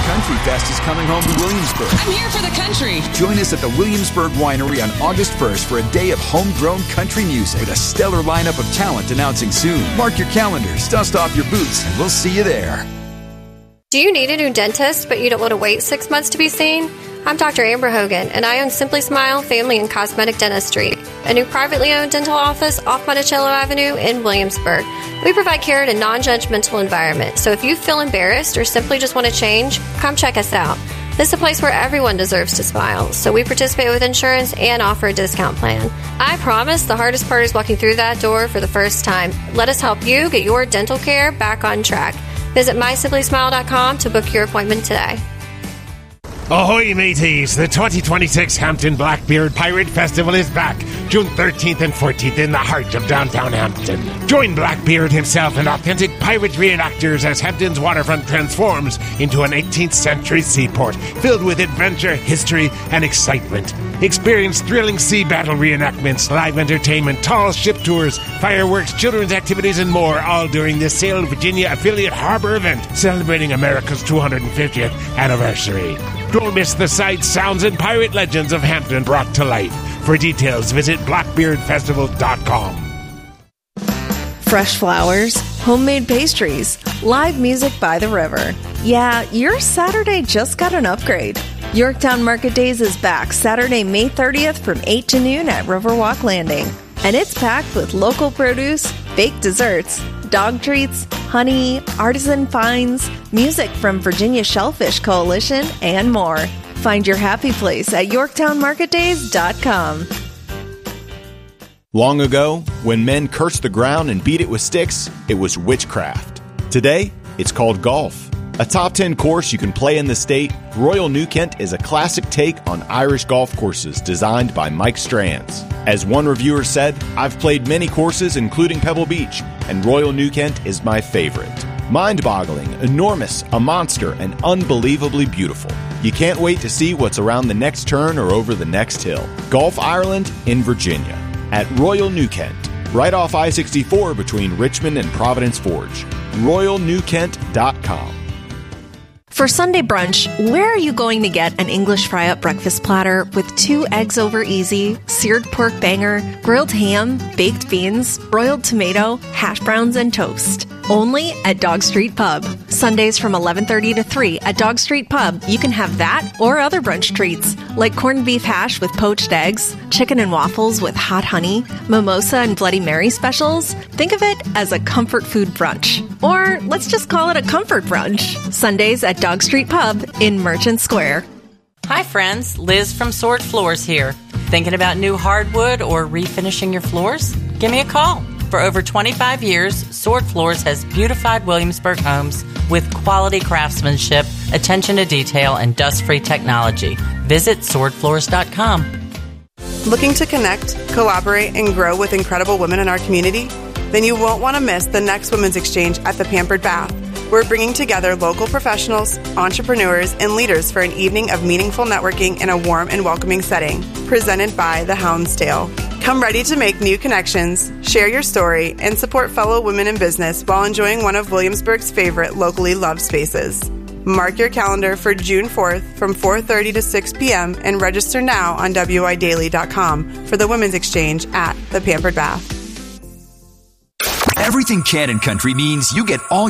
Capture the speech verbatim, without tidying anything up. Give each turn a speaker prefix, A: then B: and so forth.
A: Country Fest is coming home to Williamsburg.
B: I'm here for the country.
A: Join us at the Williamsburg Winery on August first for a day of homegrown country music with a stellar lineup of talent announcing soon. Mark your calendars, dust off your boots, and we'll see you there.
C: Do you need a new dentist, but you don't want to wait six months to be seen? I'm Doctor Amber Hogan, and I own Simply Smile Family and Cosmetic Dentistry, a new privately owned dental office off Monticello Avenue in Williamsburg. We provide care in a non-judgmental environment, so if you feel embarrassed or simply just want to change, come check us out. This is a place where everyone deserves to smile, so we participate with insurance and offer a discount plan. I promise the hardest part is walking through that door for the first time. Let us help you get your dental care back on track. Visit my simply smile dot com to book your appointment today.
D: Ahoy, mateys! The twenty twenty-six Hampton Blackbeard Pirate Festival is back, June thirteenth and fourteenth in the heart of downtown Hampton. Join Blackbeard himself and authentic pirate reenactors as Hampton's waterfront transforms into an eighteenth century seaport filled with adventure, history, and excitement. Experience thrilling sea battle reenactments, live entertainment, tall ship tours, fireworks, children's activities, and more, all during the Sail Virginia Affiliate Harbor event celebrating America's two hundred fiftieth anniversary. Don't miss the sights, sounds, and pirate legends of Hampton brought to life. For details, visit blackbeard festival dot com.
E: Fresh flowers, homemade pastries, live music by the river. Yeah, your Saturday just got an upgrade. Yorktown Market Days is back Saturday, May thirtieth from eight to noon at Riverwalk Landing. And it's packed with local produce, baked desserts, dog treats, honey, artisan finds, music from Virginia Shellfish Coalition, and more. Find your happy place at yorktown market days dot com.
F: Long ago, when men cursed the ground and beat it with sticks, it was witchcraft. Today, it's called golf. A top ten course you can play in the state, Royal New Kent is a classic take on Irish golf courses designed by Mike Strands. As one reviewer said, I've played many courses including Pebble Beach, and Royal New Kent is my favorite. Mind-boggling, enormous, a monster, and unbelievably beautiful. You can't wait to see what's around the next turn or over the next hill. Golf Ireland in Virginia at Royal New Kent, right off I sixty-four between Richmond and Providence Forge. royal new kent dot com.
E: For Sunday brunch, where are you going to get an English fry-up breakfast platter with two eggs over easy, seared pork banger, grilled ham, baked beans, broiled tomato, hash browns, and toast? Only at Dog Street Pub. Sundays from eleven thirty to three at Dog Street Pub, you can have that or other brunch treats like corned beef hash with poached eggs, chicken and waffles with hot honey, mimosa and Bloody Mary specials. Think of it as a comfort food brunch. Or let's just call it a comfort brunch. Sundays at Dog Street Pub in Merchant Square.
G: Hi friends, Liz from Sword Floors here. Thinking about new hardwood or refinishing your floors? Give me a call. For over twenty-five years, Sword Floors has beautified Williamsburg homes with quality craftsmanship, attention to detail, and dust-free technology. Visit sword floors dot com.
H: Looking to connect, collaborate, and grow with incredible women in our community? Then you won't want to miss the next Women's Exchange at the Pampered Bath. We're bringing together local professionals, entrepreneurs, and leaders for an evening of meaningful networking in a warm and welcoming setting. Presented by The Houndsdale. Come ready to make new connections, share your story, and support fellow women in business while enjoying one of Williamsburg's favorite locally loved spaces. Mark your calendar for June fourth from four thirty to six p.m. and register now on w i daily dot com for the Women's Exchange at the Pampered Bath.
A: Everything Cannon Country means you get all